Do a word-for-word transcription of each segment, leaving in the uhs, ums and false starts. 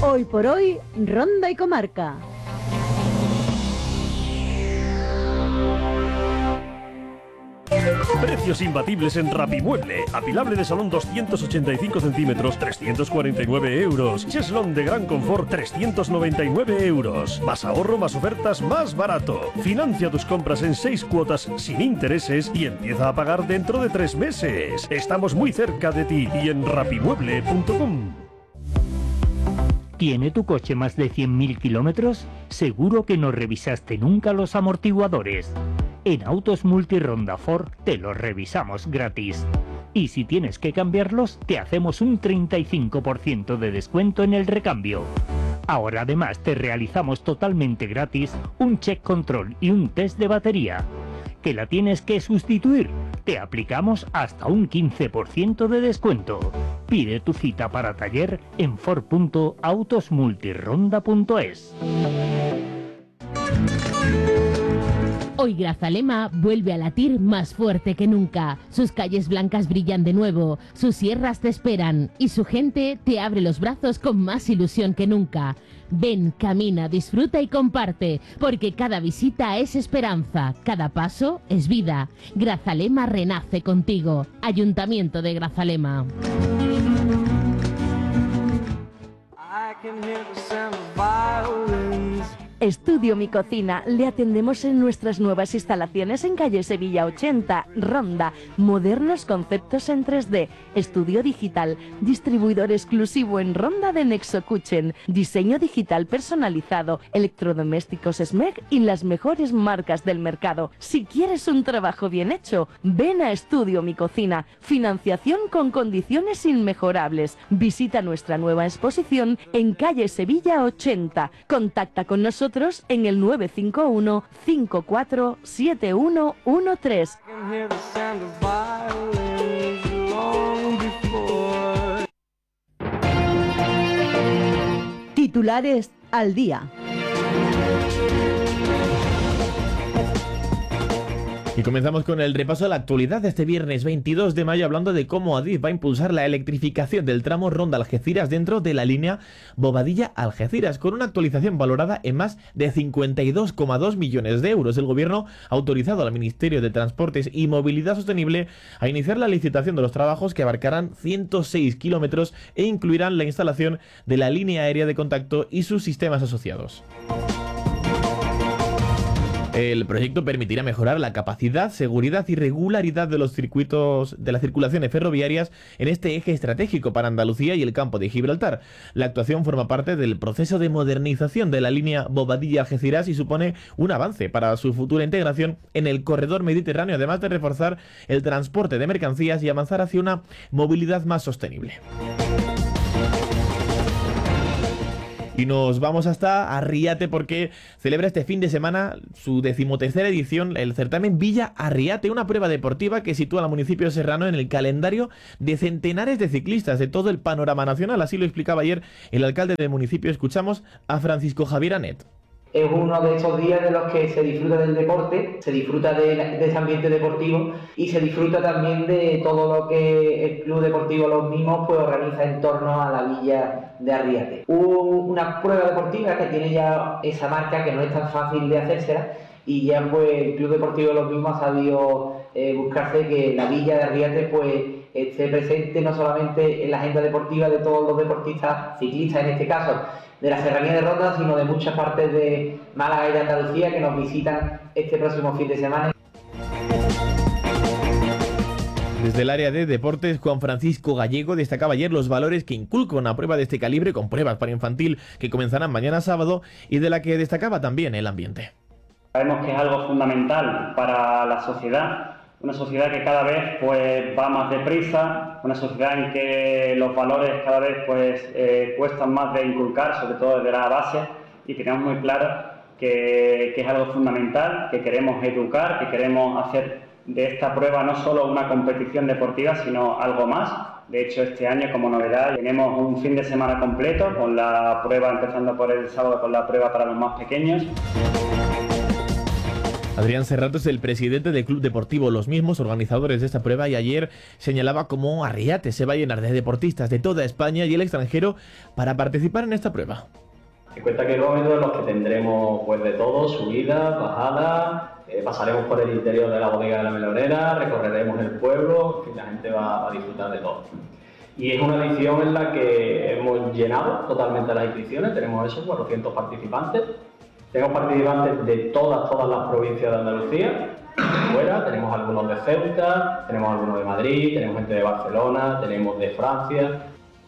Hoy por hoy, Ronda y Comarca. Precios imbatibles en Rapimueble. Apilable de salón doscientos ochenta y cinco centímetros, trescientos cuarenta y nueve euros. Cheslón de gran confort, trescientos noventa y nueve euros. Más ahorro, más ofertas, más barato. Financia tus compras en seis cuotas sin intereses y empieza a pagar dentro de tres meses. Estamos muy cerca de ti y en rapimueble punto com. ¿Tiene tu coche más de cien mil kilómetros? Seguro que no revisaste nunca los amortiguadores. En Autos Multironda Ford te los revisamos gratis. Y si tienes que cambiarlos, te hacemos un treinta y cinco por ciento de descuento en el recambio. Ahora además te realizamos totalmente gratis un check control y un test de batería. ¿Que la tienes que sustituir? Te aplicamos hasta un quince por ciento de descuento. Pide tu cita para taller en ford punto autos multironda punto es. Hoy Grazalema vuelve a latir más fuerte que nunca. Sus calles blancas brillan de nuevo, sus sierras te esperan y su gente te abre los brazos con más ilusión que nunca. Ven, camina, disfruta y comparte, porque cada visita es esperanza, cada paso es vida. Grazalema renace contigo. Ayuntamiento de Grazalema. Estudio Mi Cocina. Le atendemos en nuestras nuevas instalaciones en calle Sevilla ochenta, Ronda. Modernos conceptos en tres D. Estudio digital. Distribuidor exclusivo en Ronda de Nexo Kitchen. Diseño digital personalizado. Electrodomésticos S M E C y las mejores marcas del mercado. Si quieres un trabajo bien hecho, ven a Estudio Mi Cocina. Financiación con condiciones inmejorables. Visita nuestra nueva exposición en calle Sevilla ochenta. Contacta con nosotros en el nueve cinco uno, cinco cuatro siete uno uno tres. Titulares al día. Y comenzamos con el repaso de la actualidad de este viernes veintidós de mayo, hablando de cómo Adif va a impulsar la electrificación del tramo Ronda-Algeciras dentro de la línea Bobadilla-Algeciras, con una actualización valorada en más de cincuenta y dos coma dos millones de euros. El Gobierno ha autorizado al Ministerio de Transportes y Movilidad Sostenible a iniciar la licitación de los trabajos, que abarcarán ciento seis kilómetros e incluirán la instalación de la línea aérea de contacto y sus sistemas asociados. El proyecto permitirá mejorar la capacidad, seguridad y regularidad de los circuitos de las circulaciones ferroviarias en este eje estratégico para Andalucía y el campo de Gibraltar. La actuación forma parte del proceso de modernización de la línea Bobadilla-Algeciras y supone un avance para su futura integración en el corredor mediterráneo, además de reforzar el transporte de mercancías y avanzar hacia una movilidad más sostenible. Y nos vamos hasta Arriate, porque celebra este fin de semana su decimotercera edición el certamen Villa Arriate, una prueba deportiva que sitúa al municipio serrano en el calendario de centenares de ciclistas de todo el panorama nacional. Así lo explicaba ayer el alcalde del municipio. Escuchamos a Francisco Javier Anet. Es uno de esos días de los que se disfruta del deporte, se disfruta de, de ese ambiente deportivo y se disfruta también de todo lo que el Club Deportivo Los Mimos pues organiza en torno a la Villa de Arriate. Hubo una prueba deportiva que tiene ya esa marca, que no es tan fácil de hacérsela, y ya pues el Club Deportivo Los Mimos ha sabido eh, buscarse que la Villa de Arriate pues esté presente no solamente en la agenda deportiva de todos los deportistas, ciclistas en este caso, de la Serranía de Ronda, sino de muchas partes de Málaga y de Andalucía que nos visitan este próximo fin de semana. Desde el área de deportes, Juan Francisco Gallego destacaba ayer los valores que inculca una prueba de este calibre, con pruebas para infantil que comenzarán mañana sábado, y de la que destacaba también el ambiente. Sabemos que es algo fundamental para la sociedad, una sociedad que cada vez pues va más deprisa, una sociedad en que los valores cada vez pues eh, cuestan más de inculcar, sobre todo desde la base, y tenemos muy claro que, que es algo fundamental, que queremos educar, que queremos hacer de esta prueba no solo una competición deportiva, sino algo más. De hecho, este año, como novedad, tenemos un fin de semana completo con la prueba, empezando por el sábado con la prueba para los más pequeños. Adrián Serrato es el presidente del Club Deportivo Los Mismos, organizadores de esta prueba, y ayer señalaba cómo Arriate se va a llenar de deportistas de toda España y el extranjero para participar en esta prueba. cincuenta kilómetros en los que tendremos pues de todo, subidas, bajadas, eh, pasaremos por el interior de la bodega de la melonera, recorreremos el pueblo, que la gente va a disfrutar de todo. Y es una edición en la que hemos llenado totalmente las inscripciones, tenemos esos cuatrocientos participantes. Tenemos participantes de todas, todas las provincias de Andalucía, fuera, tenemos algunos de Ceuta, tenemos algunos de Madrid, tenemos gente de Barcelona, tenemos de Francia.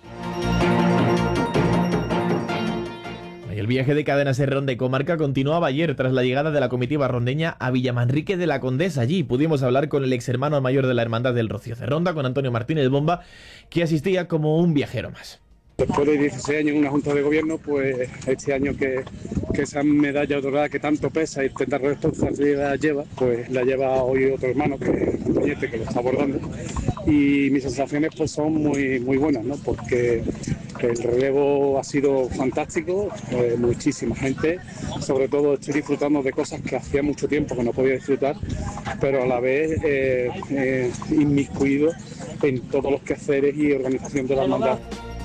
El viaje de Cadena Ser Ronda y Comarca continuaba ayer tras la llegada de la comitiva rondeña a Villamanrique de la Condesa. Allí pudimos hablar con el ex hermano mayor de la Hermandad del Rocío de Ronda, con Antonio Martínez Bomba, que asistía como un viajero más. Después de dieciséis años en una junta de gobierno, pues este año que, que esa medalla dorada que tanto pesa y tanta responsabilidad lleva, pues la lleva hoy otro hermano, que es Antoñete, que lo está abordando. Y mis sensaciones pues son muy, muy buenas, ¿no? Porque el relevo ha sido fantástico, eh, muchísima gente, sobre todo estoy disfrutando de cosas que hacía mucho tiempo que no podía disfrutar, pero a la vez eh, eh, inmiscuido en todos los quehaceres y organización de la hermandad.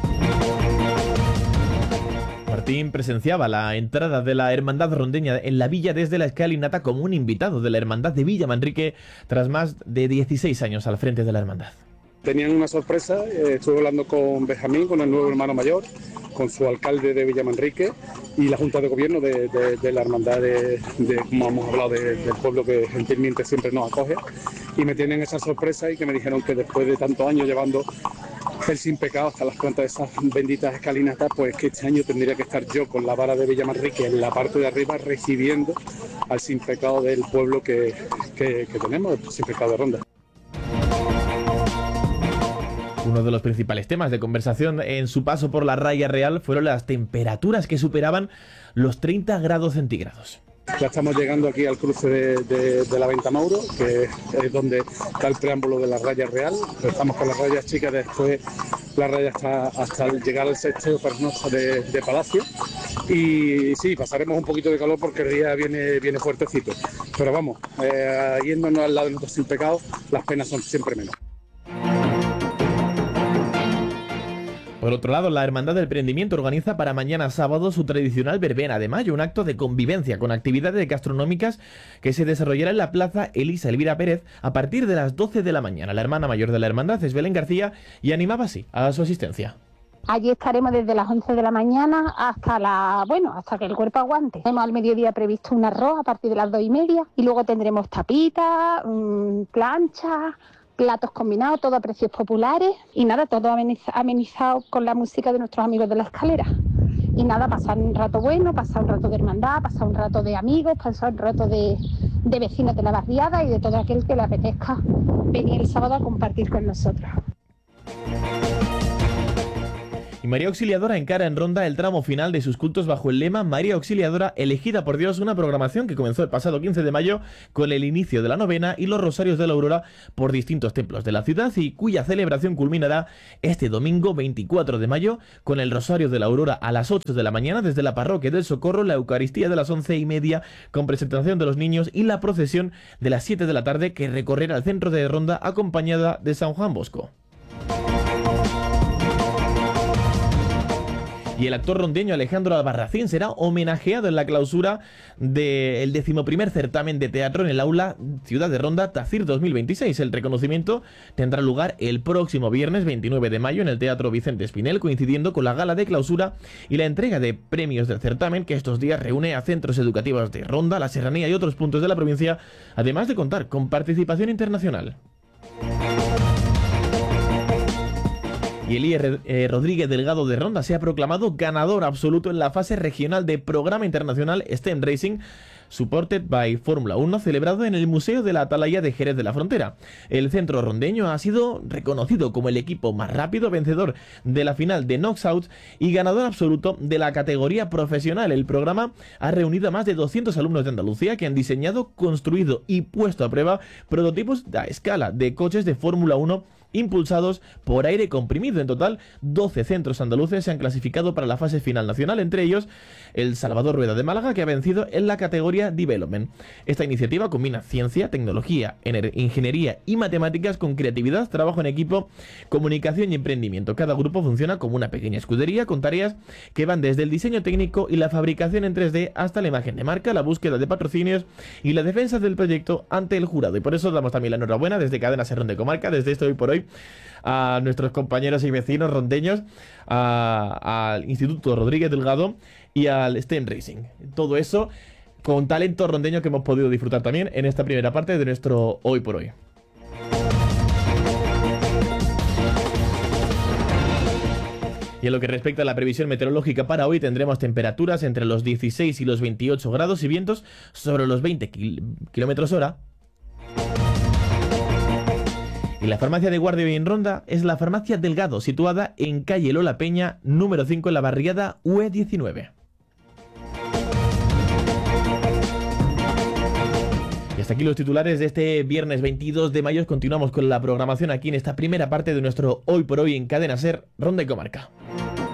Martín presenciaba la entrada de la Hermandad Rondeña en la villa desde la escalinata como un invitado de la Hermandad de Villamanrique tras más de dieciséis años al frente de la hermandad. Tenían una sorpresa, eh, estuve hablando con Benjamín, con el nuevo hermano mayor, con su alcalde de Villamanrique y la Junta de Gobierno de, de, de la Hermandad de, de, como hemos hablado, de, del pueblo que gentilmente siempre nos acoge. Y me tienen esa sorpresa y que me dijeron que después de tantos años llevando el sin pecado hasta las plantas de esas benditas escalinatas, pues que este año tendría que estar yo con la vara de Villamanrique en la parte de arriba recibiendo al sin pecado del pueblo que, que, que tenemos, el sin pecado de Ronda. Uno de los principales temas de conversación en su paso por la Raya Real fueron las temperaturas que superaban los treinta grados centígrados. Ya estamos llegando aquí al cruce de, de, de la Venta Mauro, que es donde está el preámbulo de la Raya Real. Estamos con las rayas chicas, después la raya está hasta llegar al sexteo pernosa de, de Palacio. Y sí, pasaremos un poquito de calor porque el día viene, viene fuertecito. Pero vamos, eh, yéndonos al lado de nosotros sin pecado, las penas son siempre menos. Por otro lado, la Hermandad del Prendimiento organiza para mañana sábado su tradicional verbena de mayo, un acto de convivencia con actividades gastronómicas que se desarrollará en la Plaza Elisa Elvira Pérez a partir de las doce de la mañana. La hermana mayor de la hermandad es Belén García y animaba así a su asistencia. Allí estaremos desde las once de la mañana hasta la, bueno, hasta que el cuerpo aguante. Tenemos al mediodía previsto un arroz a partir de las dos y media y luego tendremos tapitas, mmm, planchas, platos combinados, todo a precios populares y nada, todo amenizado con la música de nuestros amigos de la escalera. Y nada, pasar un rato bueno, pasar un rato de hermandad, pasar un rato de amigos, pasar un rato de, de vecinos de la barriada y de todo aquel que le apetezca venir el sábado a compartir con nosotros. Y María Auxiliadora encara en Ronda el tramo final de sus cultos bajo el lema María Auxiliadora elegida por Dios, una programación que comenzó el pasado quince de mayo con el inicio de la novena y los rosarios de la aurora por distintos templos de la ciudad y cuya celebración culminará este domingo veinticuatro de mayo con el rosario de la aurora a las ocho de la mañana desde la parroquia del Socorro, la Eucaristía de las once y media con presentación de los niños y la procesión de las siete de la tarde que recorrerá el centro de Ronda acompañada de San Juan Bosco. Y el actor rondeño Alejandro Albarracín será homenajeado en la clausura del decimoprimer certamen de teatro en el aula Ciudad de Ronda Tacir dos mil veintiséis. El reconocimiento tendrá lugar el próximo viernes veintinueve de mayo en el Teatro Vicente Espinel, coincidiendo con la gala de clausura y la entrega de premios del certamen que estos días reúne a centros educativos de Ronda, la Serranía y otros puntos de la provincia, además de contar con participación internacional. Y Elías eh, Rodríguez Delgado de Ronda se ha proclamado ganador absoluto en la fase regional de Programa Internacional STEM Racing Supported by Fórmula uno, celebrado en el Museo de la Atalaya de Jerez de la Frontera. El centro rondeño ha sido reconocido como el equipo más rápido, vencedor de la final de Knockouts y ganador absoluto de la categoría profesional. El programa ha reunido a más de doscientos alumnos de Andalucía que han diseñado, construido y puesto a prueba prototipos a escala de coches de Fórmula uno impulsados por aire comprimido. En total, doce centros andaluces se han clasificado para la fase final nacional, entre ellos el Salvador Rueda de Málaga, que ha vencido en la categoría Development. Esta iniciativa combina ciencia, tecnología, ingeniería y matemáticas con creatividad, trabajo en equipo, comunicación y emprendimiento. Cada grupo funciona como una pequeña escudería con tareas que van desde el diseño técnico y la fabricación en tres D hasta la imagen de marca, la búsqueda de patrocinios y la defensa del proyecto ante el jurado. Y por eso damos también la enhorabuena desde Cadena Ser Ronda y Comarca, desde esto Hoy por Hoy, a nuestros compañeros y vecinos rondeños, al Instituto Rodríguez Delgado y al STEM Racing. Todo eso con talento rondeño que hemos podido disfrutar también en esta primera parte de nuestro Hoy por Hoy. Y en lo que respecta a la previsión meteorológica para hoy, tendremos temperaturas entre los dieciséis y los veintiocho grados y vientos sobre los veinte kilómetros hora. Y la farmacia de guardia hoy en Ronda es la farmacia Delgado, situada en calle Lola Peña, número cinco, en la barriada U E diecinueve. Y hasta aquí los titulares de este viernes veintidós de mayo. Continuamos con la programación aquí en esta primera parte de nuestro Hoy por Hoy en Cadena Ser Ronda y Comarca.